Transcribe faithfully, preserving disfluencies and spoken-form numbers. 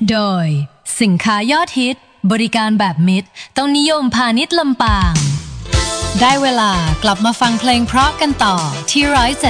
โดยสินค้ายอดฮิตบริการแบบมิตรต้องนิยมพาณิชย์ลำปางได้เวลากลับมาฟังเพลงเพราะกันต่อที่ร้อย